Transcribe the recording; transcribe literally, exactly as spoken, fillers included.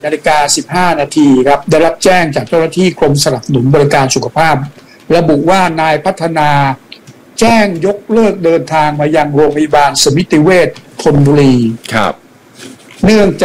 นาฬิกาสิบห้านาทีครับได้รับแจ้งจากเจ้าหน้าที่กรมสนับสนุนบริการสุขภาพระบุว่านายพัฒนาแจ้งยกเลิกเดินทางมายังโรงพยาบาลสมิติเวชธนบุรีครับเนื่องจาก